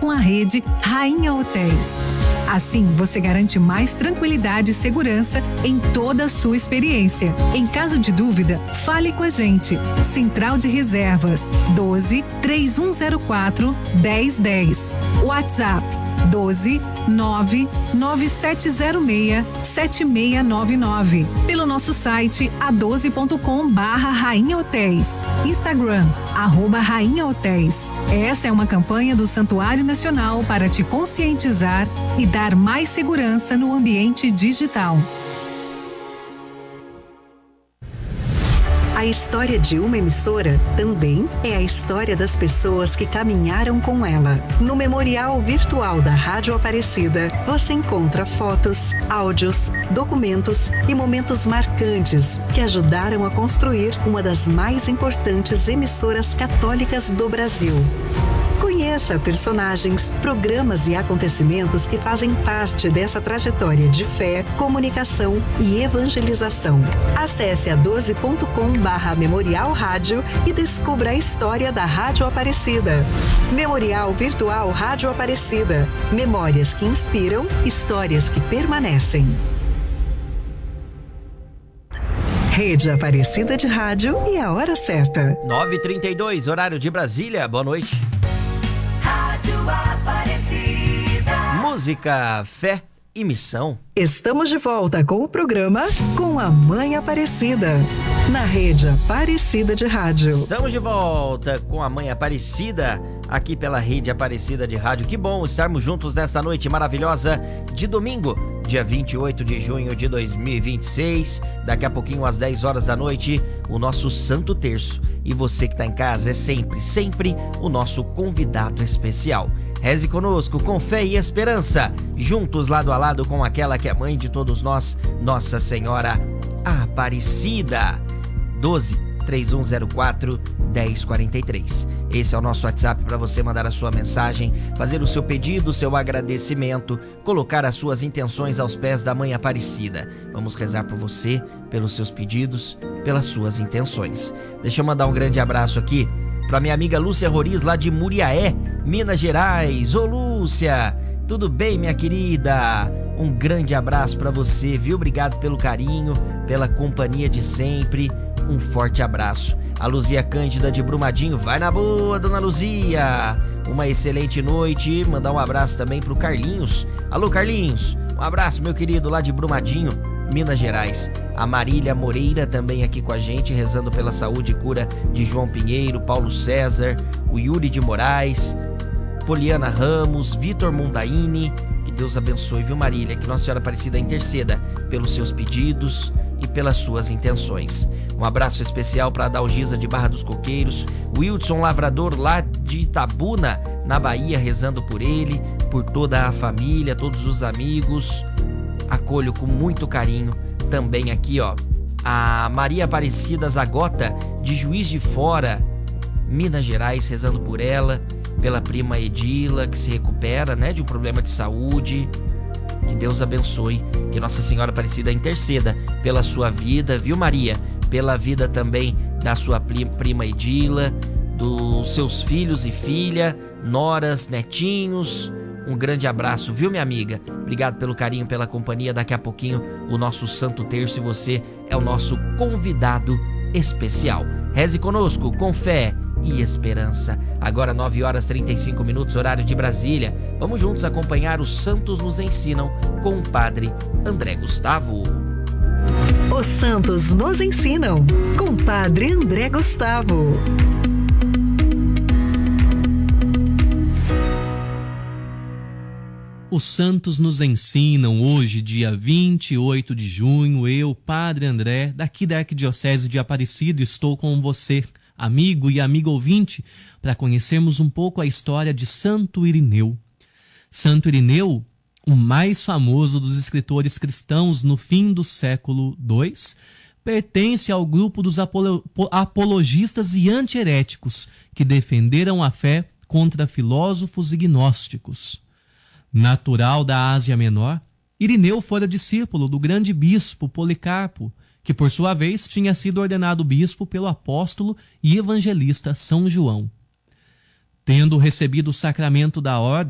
com a rede Rainha Hotéis. Assim, você garante mais tranquilidade e segurança em toda a sua experiência. Em caso de dúvida, fale com a gente. Central de Reservas 12 3104 1010. WhatsApp 12 99706 7699. Pelo nosso site a12.com/Rainha Hotéis. Instagram @Rainha Hotéis. Essa é uma campanha do Santuário Nacional para te conscientizar e dar mais segurança no ambiente digital. A história de uma emissora também é a história das pessoas que caminharam com ela. No Memorial Virtual da Rádio Aparecida, você encontra fotos, áudios, documentos e momentos marcantes que ajudaram a construir uma das mais importantes emissoras católicas do Brasil. Conheça personagens, programas e acontecimentos que fazem parte dessa trajetória de fé, comunicação e evangelização. Acesse a12.com/Memorial Rádio e descubra a história da Rádio Aparecida. Memorial Virtual Rádio Aparecida. Memórias que inspiram, histórias que permanecem. Rede Aparecida de Rádio e a hora certa. 9h32, horário de Brasília. Boa noite. Aparecida. Música, fé e missão. Estamos de volta com o programa Com a Mãe Aparecida, na Rede Aparecida de Rádio. Estamos de volta com a Mãe Aparecida, aqui pela Rede Aparecida de Rádio. Que bom estarmos juntos nesta noite maravilhosa de domingo, dia 28 de junho de 2026. Daqui a pouquinho, às 10 horas da noite, o nosso Santo Terço. E você que está em casa é sempre o nosso convidado especial. Reze conosco com fé e esperança, juntos lado a lado com aquela que é mãe de todos nós, Nossa Senhora Aparecida. 12 3104 1043. Esse é o nosso WhatsApp para você mandar a sua mensagem, fazer o seu pedido, o seu agradecimento, colocar as suas intenções aos pés da Mãe Aparecida. Vamos rezar por você, pelos seus pedidos, pelas suas intenções. Deixa eu mandar um grande abraço aqui para minha amiga Lúcia Roriz, lá de Muriaé, Minas Gerais. Ô Lúcia, tudo bem, minha querida? Um grande abraço para você, viu? Obrigado pelo carinho, pela companhia de sempre. Um forte abraço. A Luzia Cândida de Brumadinho, vai na boa, dona Luzia. Uma excelente noite. Mandar um abraço também pro Carlinhos. Alô, Carlinhos. Um abraço, meu querido, lá de Brumadinho, Minas Gerais. A Marília Moreira também aqui com a gente, rezando pela saúde e cura de João Pinheiro, Paulo César, o Yuri de Moraes, Poliana Ramos, Vitor Mondaini. Que Deus abençoe, viu, Marília? Que Nossa Senhora Aparecida interceda pelos seus pedidos e pelas suas intenções. Um abraço especial para a Dalgisa de Barra dos Coqueiros, Wilson Lavrador lá de Itabuna, na Bahia, rezando por ele, por toda a família, todos os amigos. Acolho com muito carinho também aqui, ó, a Maria Aparecida Zagota, de Juiz de Fora, Minas Gerais, rezando por ela, pela prima Edila, que se recupera, né, de um problema de saúde. Que Deus abençoe, que Nossa Senhora Aparecida interceda pela sua vida, viu, Maria? Pela vida também da sua prima Edila, dos seus filhos e filha, noras, netinhos. Um grande abraço, viu, minha amiga? Obrigado pelo carinho, pela companhia. Daqui a pouquinho, o nosso Santo Terço, e você é o nosso convidado especial. Reze conosco, com fé e esperança. Agora 9h35, horário de Brasília. Vamos juntos acompanhar os Santos nos Ensinam com o Padre André Gustavo. Os Santos nos Ensinam com o Padre André Gustavo. Os Santos nos Ensinam hoje, dia 28 de junho. Eu, Padre André, daqui da Arquidiocese de Aparecida, estou com você, amigo e amigo ouvinte, para conhecermos um pouco a história de Santo Irineu. Santo Irineu, o mais famoso dos escritores cristãos no fim do século II, pertence ao grupo dos apologistas e anti-heréticos que defenderam a fé contra filósofos e gnósticos. Natural da Ásia Menor, Irineu fora discípulo do grande bispo Policarpo, que por sua vez tinha sido ordenado bispo pelo apóstolo e evangelista São João. Tendo recebido o sacramento da ordem,